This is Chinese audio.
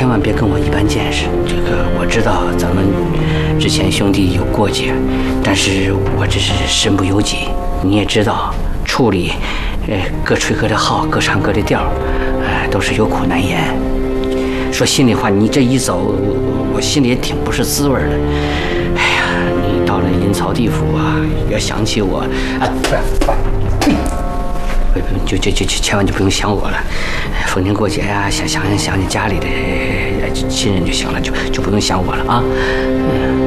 千万别跟我一般见识。这个我知道咱们之前兄弟有过节，但是我这是身不由己。你也知道，处理，各吹各的号，各唱各的调，都是有苦难言。说心里话，你这一走，我心里也挺不是滋味的。哎呀，你到了阴曹地府啊，要想起我啊，就千万就不用想我了。逢年过节呀，想家里的亲人就行了，就不用想我了啊。